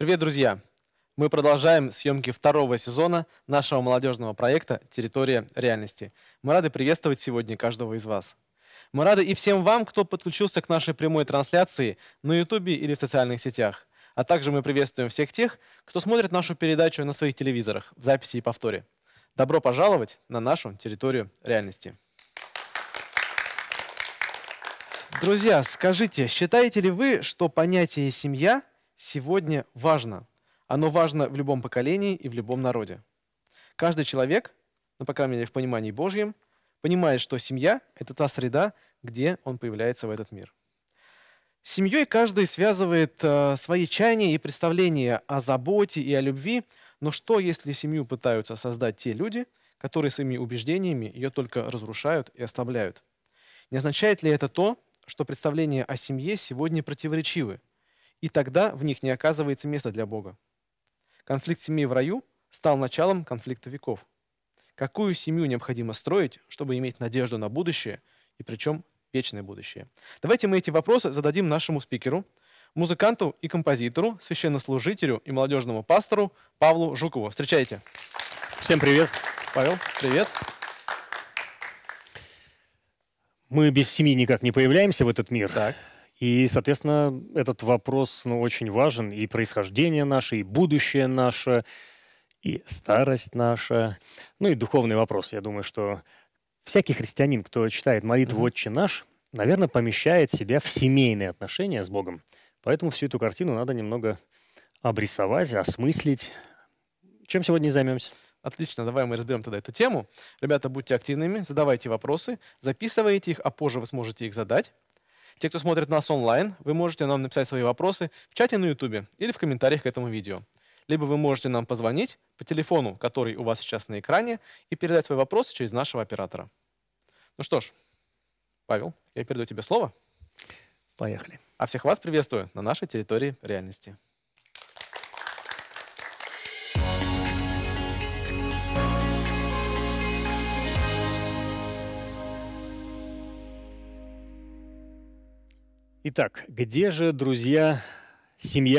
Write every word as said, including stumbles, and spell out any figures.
Привет, друзья! Мы продолжаем съемки второго сезона нашего молодежного проекта «Территория реальности». Мы рады приветствовать сегодня каждого из вас. Мы рады и всем вам, кто подключился к нашей прямой трансляции на Ютубе или в социальных сетях. А также мы приветствуем всех тех, кто смотрит нашу передачу на своих телевизорах в записи и повторе. Добро пожаловать на нашу территорию реальности. Друзья, скажите, считаете ли вы, что понятие «семья» сегодня важно? Оно важно в любом поколении и в любом народе. Каждый человек, ну, по крайней мере, в понимании Божьем, понимает, что семья – это та среда, где он появляется в этот мир. С семьей каждый связывает э, свои чаяния и представления о заботе и о любви, но что, если семью пытаются создать те люди, которые своими убеждениями ее только разрушают и ослабляют? Не означает ли это то, что представления о семье сегодня противоречивы, и тогда в них не оказывается места для Бога? Конфликт семьи в раю стал началом конфликта веков. Какую семью необходимо строить, чтобы иметь надежду на будущее, и причем вечное будущее? Давайте мы эти вопросы зададим нашему спикеру, музыканту и композитору, священнослужителю и молодежному пастору Павлу Жукову. Встречайте. Всем привет. Павел, привет. Мы без семьи никак не появляемся в этот мир. Так. И, соответственно, этот вопрос ну, очень важен. И происхождение наше, и будущее наше, и старость наша. Ну и духовный вопрос. Я думаю, что всякий христианин, кто читает молитву Мгм. «Отче наш», наверное, помещает себя в семейные отношения с Богом. Поэтому всю эту картину надо немного обрисовать, осмыслить. Чем сегодня и займемся? Отлично, давай мы разберем тогда эту тему. Ребята, будьте активными, задавайте вопросы, записывайте их, а позже вы сможете их задать. Те, кто смотрит нас онлайн, вы можете нам написать свои вопросы в чате на Ютубе или в комментариях к этому видео. Либо вы можете нам позвонить по телефону, который у вас сейчас на экране, и передать свой вопрос через нашего оператора. Ну что ж, Павел, я передаю тебе слово. Поехали. А всех вас приветствую на нашей территории реальности. Итак, где же, друзья, семья